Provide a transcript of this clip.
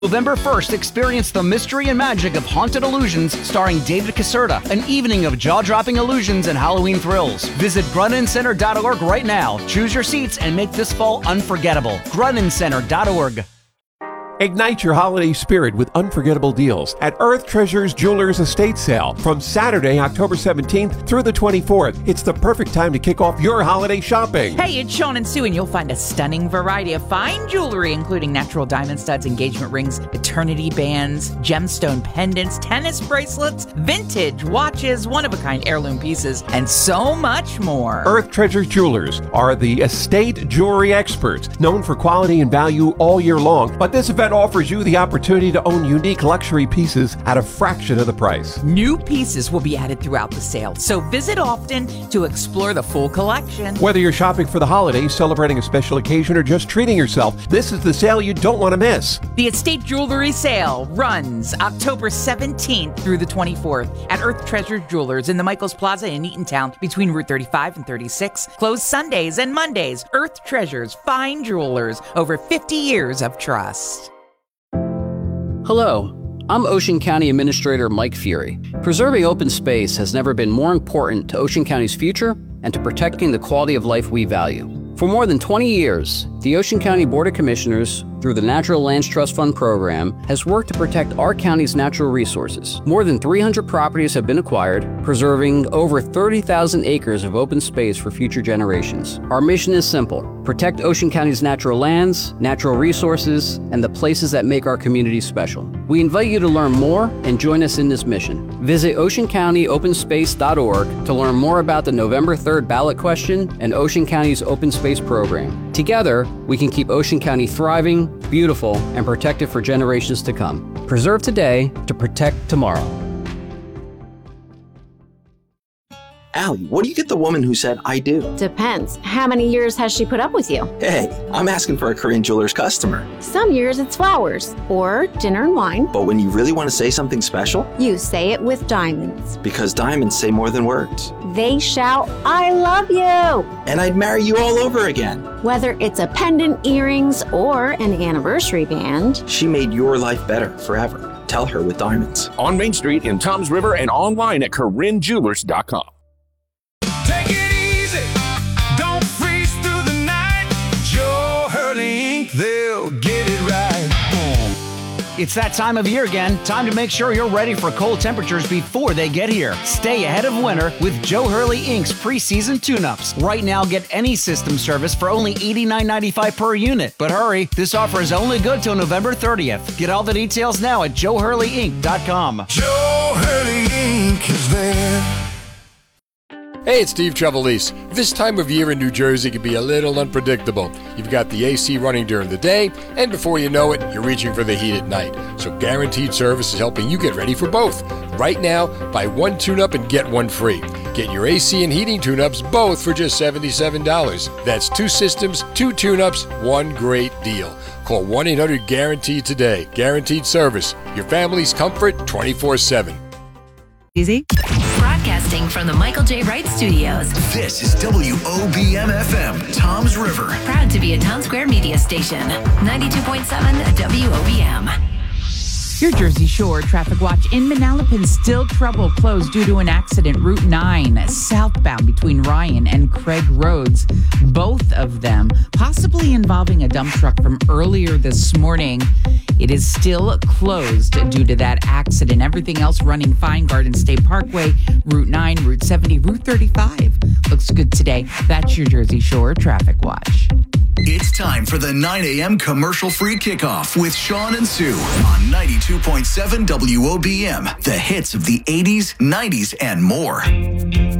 November 1st, experience the mystery and magic of Haunted Illusions starring David Caserta, an evening of jaw-dropping illusions and Halloween thrills. Visit GrunenCenter.org right now. Choose your seats and make this fall unforgettable. GrunenCenter.org. Ignite your holiday spirit with unforgettable deals at Earth Treasures Jewelers Estate Sale from Saturday, October 17th through the 24th. It's the perfect time to kick off your holiday shopping. Hey, it's Sean and Sue, and you'll find a stunning variety of fine jewelry, including natural diamond studs, engagement rings, eternity bands, gemstone pendants, tennis bracelets, vintage watches, one-of-a-kind heirloom pieces, and so much more. Earth Treasures Jewelers are the estate jewelry experts, known for quality and value all year long. But this event offers you the opportunity to own unique luxury pieces at a fraction of the price. New pieces will be added throughout the sale, so visit often to explore the full collection. Whether you're shopping for the holidays, celebrating a special occasion, or just treating yourself, this is the sale you don't want to miss. The Estate Jewelry Sale runs October 17th through the 24th at Earth Treasure Jewelers in the Michaels Plaza in Eatontown between Route 35 and 36. Closed Sundays and Mondays. Earth Treasures, fine jewelers, over 50 years of trust. Hello, I'm Ocean County Administrator Mike Fury. Preserving open space has never been more important to Ocean County's future and to protecting the quality of life we value. For more than 20 years, the Ocean County Board of Commissioners, through the Natural Lands Trust Fund program, has worked to protect our county's natural resources. More than 300 properties have been acquired, preserving over 30,000 acres of open space for future generations. Our mission is simple: protect Ocean County's natural lands, natural resources, and the places that make our communities special. We invite you to learn more and join us in this mission. Visit oceancountyopenSpace.org to learn more about the November 3rd ballot question and Ocean County's open space program. Together, we can keep Ocean County thriving, beautiful, and protected for generations to come. Preserve today to protect tomorrow. Allie, what do you get the woman who said, I do? Depends. How many years has she put up with you? Hey, I'm asking for a Korean Jewelers customer. Some years it's flowers or dinner and wine. But when you really want to say something special, you say it with diamonds. Because diamonds say more than words. They shout, I love you. And I'd marry you all over again. Whether it's a pendant, earrings, or an anniversary band, she made your life better forever. Tell her with diamonds. On Main Street in Toms River and online at KoreanJewelers.com. Take it easy, don't freeze through the night. Joe Hurley Inc., they'll get it right. It's that time of year again. Time to make sure you're ready for cold temperatures before they get here. Stay ahead of winter with Joe Hurley Inc.'s preseason tune-ups. Right now, get any system service for only $89.95 per unit. But hurry, this offer is only good till November 30th. Get all the details now at JoeHurleyInc.com. Joe Hurley Inc. is there. Hey, it's Steve Trevelise. This time of year in New Jersey can be a little unpredictable. You've got the AC running during the day, and before you know it, you're reaching for the heat at night. So Guaranteed Service is helping you get ready for both. Right now, buy one tune-up and get one free. Get your AC and heating tune-ups both for just $77. That's 2 systems, 2 tune-ups, one great deal. Call 1-800-GUARANTEED today. Guaranteed Service. Your family's comfort 24/7. Easy. Broadcasting from the Michael J. Wright Studios. This is WOBM-FM, Toms River. Proud to be a Town Square media station. 92.7 WOBM. Your Jersey Shore traffic watch in Manalapan, still trouble closed due to an accident. Route 9 southbound between Ryan and Craig Roads. Both of them possibly involving a dump truck from earlier this morning. It is still closed due to that accident. Everything else running fine. Garden State Parkway, Route 9, Route 70, Route 35. Looks good today. That's your Jersey Shore traffic watch. It's time for the 9 a.m. commercial-free kickoff with Sean and Sue on 92.7 WOBM. The hits of the 80s, 90s, and more.